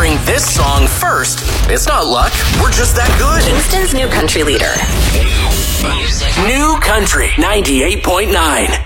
hearing this song first. It's not luck. We're just that good. Kingston's new country leader. New Country 98.9.